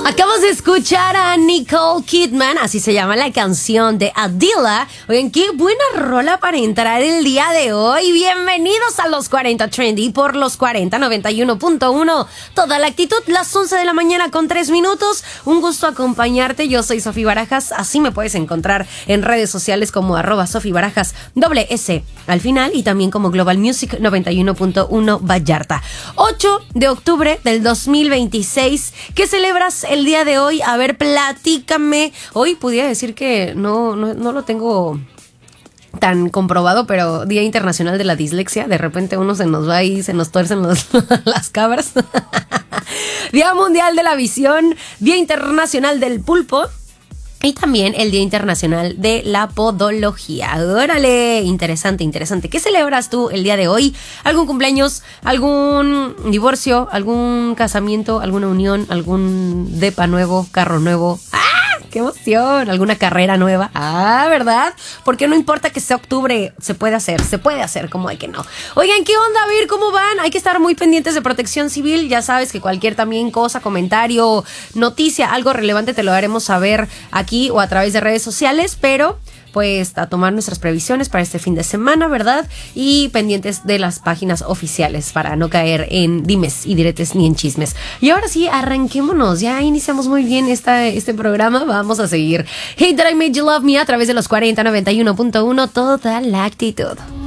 Acabas de escuchar a Nicole Kidman, así se llama la canción de Adela. Oigan, qué buena rola para entrar el día de hoy. Bienvenidos a los 40 Trendy por los 40 91.1. Toda la actitud, las 11 de la mañana con 3 minutos. Un gusto acompañarte. Yo soy Sofía Barajas. Así me puedes encontrar en redes sociales como @SofíBarajas, S al final, y también como Global Music 91.1 Vallarta. 8 de octubre del 2026. ¿Qué celebras el día de hoy? A ver, platícame. Hoy pudiera decir que no lo tengo tan comprobado, pero Día Internacional de la Dislexia. De repente uno se nos va y se nos tuercen las cabras. Día Mundial de la Visión, Día Internacional del Pulpo. Y también el Día Internacional de la Podología. ¡Órale! Interesante, interesante. ¿Qué celebras tú el día de hoy? ¿Algún cumpleaños? ¿Algún divorcio? ¿Algún casamiento? ¿Alguna unión? ¿Algún depa nuevo? ¿Carro nuevo? ¡Ah! ¡Qué emoción! ¿Alguna carrera nueva? Ah, ¿verdad? Porque no importa que sea octubre, se puede hacer, como hay que no. Oigan, ¿qué onda? A ver, ¿cómo van? Hay que estar muy pendientes de Protección Civil. Ya sabes que cualquier también cosa, comentario, noticia, algo relevante te lo haremos saber aquí o a través de redes sociales, pero pues a tomar nuestras previsiones para este fin de semana, ¿verdad? Y pendientes de las páginas oficiales para no caer en dimes y diretes ni en chismes. Y ahora sí, arranquémonos. Ya iniciamos muy bien este programa. Vamos a seguir. Hey, That I Made You Love Me a través de los 40 91.1. Toda la actitud.